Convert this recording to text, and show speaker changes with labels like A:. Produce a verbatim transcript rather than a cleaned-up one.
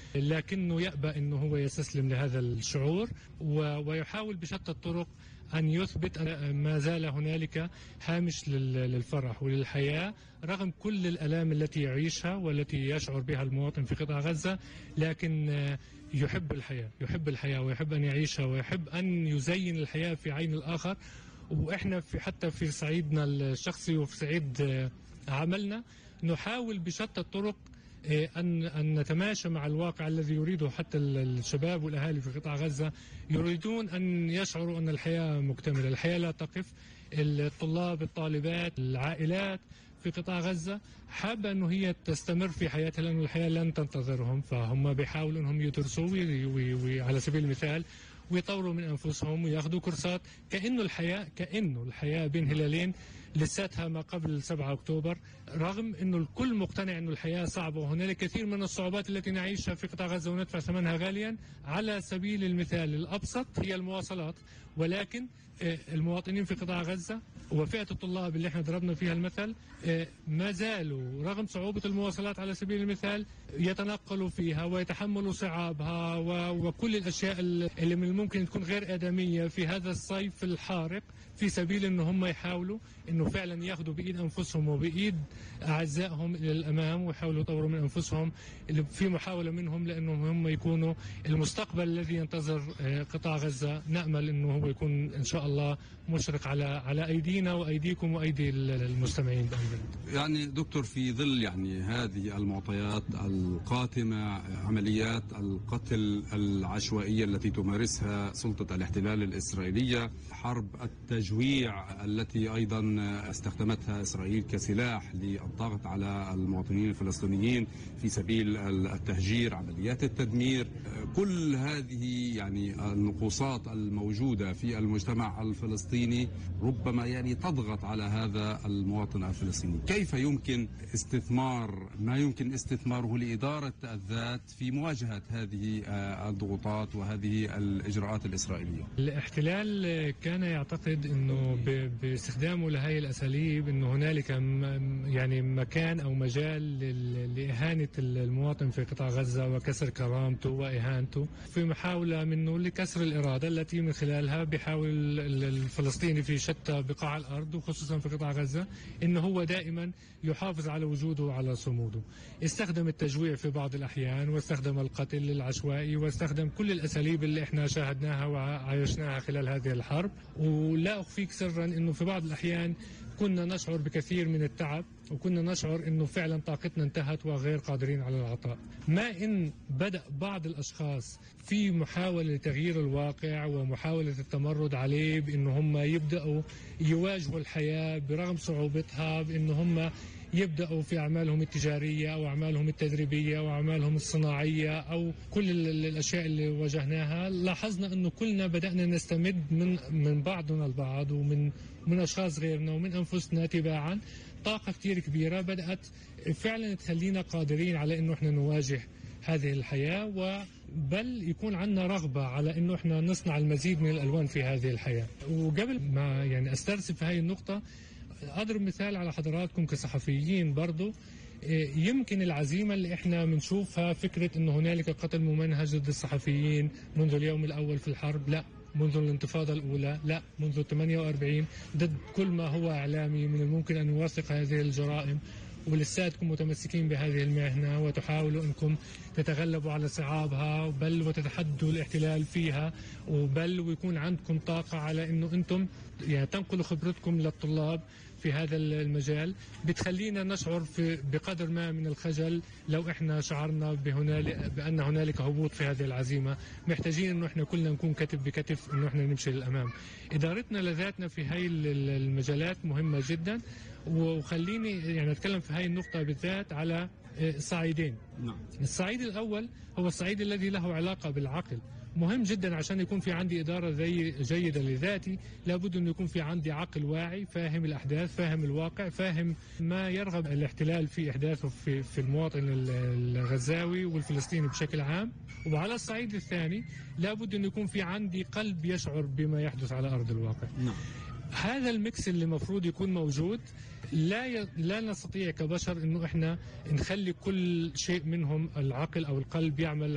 A: لكنه يأبى أنه هو يستسلم لهذا الشعور ويحاول بشتى الطرق أن يثبت أن ما زال هنالك هامش للفرح وللحياة رغم كل الآلام التي يعيشها والتي يشعر بها المواطن في قطاع غزة. لكن يحب الحياة يحب الحياة ويحب أن يعيشها ويحب أن يزين الحياة في عين الآخر. وإحنا في حتى في صعيدنا الشخصي وفي صعيد عملنا نحاول بشتى الطرق أن أن نتماشى مع الواقع الذي يريده حتى الشباب والأهالي في قطاع غزة. يريدون أن يشعروا أن الحياة مكتملة، الحياة لا تقف. الطلاب، الطالبات، العائلات في قطاع غزة حابة أنه هي تستمر في حياتها لأن الحياة لن تنتظرهم، فهم بيحاولوا أنهم يدرسوا على سبيل المثال ويطوروا من أنفسهم ويأخذوا كورسات كأنه الحياة كأنه الحياة بين هلالين لساتها ما قبل سبعة أكتوبر، رغم أنه الكل مقتنع أنه الحياة صعبة وهنالك كثير من الصعوبات التي نعيشها في قطاع غزة وندفع ثمنها غاليا. على سبيل المثال الأبسط هي المواصلات، ولكن المواطنين في قطاع غزة وفئة الطلاب اللي احنا ضربنا فيها المثل ما زالوا رغم صعوبة المواصلات على سبيل المثال يتنقلوا فيها ويتحملوا صعابها وكل الأشياء اللي من الممكن تكون غير آدمية في هذا الصيف الحارق في سبيل أنه هم يحاولوا أنه فعلا ياخذوا بإيد أنفسهم وبإيد أعزائهم إلى الأمام ويحاولوا يطوروا من أنفسهم في محاولة منهم لأنهم هم يكونوا المستقبل الذي ينتظر قطاع غزة. نأمل أنه هو يكون إن شاء الله مشرق على على أيدينا وأيديكم وأيدي المستمعين بأمر.
B: يعني دكتور، في ظل يعني هذه المعطيات القاتمة، عمليات القتل العشوائية التي تمارسها سلطة الاحتلال الإسرائيلية، حرب التجويع التي أيضا استخدمتها إسرائيل كسلاح للضغط على المواطنين الفلسطينيين في سبيل التهجير، عمليات التدمير، كل هذه يعني النقوصات الموجودة في المجتمع الفلسطيني ربما يعني تضغط على هذا المواطن الفلسطيني. كيف يمكن استثمار ما يمكن استثماره لإدارة الذات في مواجهة هذه الضغوطات وهذه الإجراءات الإسرائيلية؟
A: الاحتلال كان يعتقد أنه باستخدامه لهذه الأساليب أنه هنالك يعني مكان أو مجال لإهانة المواطن في قطاع غزة وكسر كرامته وإهانته، في محاولة منه لكسر الإرادة التي من خلالها بيحاول الفلسطيني في شتى بقاع الأرض وخصوصا في قطاع غزة أنه هو دائما يحافظ على وجوده وعلى صموده. استخدم التجويع في بعض الأحيان واستخدم القتل العشوائي واستخدم كل الأساليب اللي احنا شاهدناها وعايشناها خلال هذه الحرب. ولا أخفيك سرا أنه في بعض الأحيان كنا نشعر بكثير من التعب وكنا نشعر أنه فعلا طاقتنا انتهت وغير قادرين على العطاء. ما إن بدأ بعض الأشخاص في محاولة لتغيير الواقع ومحاولة التمرد عليه بأنه هم يبدأوا يواجهوا الحياة برغم صعوبتها، بأنه هم يبدأوا في أعمالهم التجارية أو أعمالهم التدريبية أو أعمالهم الصناعية أو كل الأشياء اللي واجهناها، لاحظنا أنه كلنا بدأنا نستمد من من بعضنا البعض ومن من أشخاص غيرنا ومن أنفسنا تباعا طاقة كتير كبيرة بدأت فعلا تخلينا قادرين على أنه احنا نواجه هذه الحياة، وبل يكون عندنا رغبة على أنه احنا نصنع المزيد من الألوان في هذه الحياة. وقبل ما يعني أسترسل في هذه النقطة أضرب مثال على حضراتكم كصحفيين برضو. يمكن العزيمة اللي احنا بنشوفها فكرة أنه هنالك قتل ممنهج ضد الصحفيين منذ اليوم الأول في الحرب، لا، منذ الانتفاضة الأولى، لا، منذ ثمانية وأربعين، ضد كل ما هو إعلامي من الممكن أن يوثق هذه الجرائم. ولساتكم متمسكين بهذه المهنة وتحاولوا أنكم تتغلبوا على صعابها بل وتتحدوا الاحتلال فيها، وبل ويكون عندكم طاقة على أنه أنتم يعني تنقلوا خبرتكم للطلاب في هذا المجال. بتخلينا نشعر في بقدر ما من الخجل لو احنا شعرنا بهنالك بأن هنالك هبوط في هذه العزيمة. محتاجين انه احنا كلنا نكون كتف بكتف انه احنا نمشي للأمام. إدارتنا لذاتنا في هاي المجالات مهمة جدا. وخليني يعني أتكلم في هاي النقطة بالذات على صعيدين. الصعيد الأول هو الصعيد الذي له علاقة بالعقل. مهم جدا عشان يكون في عندي إدارة جيدة لذاتي، لابد أن يكون في عندي عقل واعي فاهم الأحداث، فاهم الواقع، فاهم ما يرغب الاحتلال في إحداثه في, في المواطن الغزاوي والفلسطيني بشكل عام. وعلى الصعيد الثاني لابد أن يكون في عندي قلب يشعر بما يحدث على أرض الواقع. نعم. هذا الميكس اللي مفروض يكون موجود. لا ي... لا نستطيع كبشر انه احنا نخلي كل شيء منهم العقل او القلب يعمل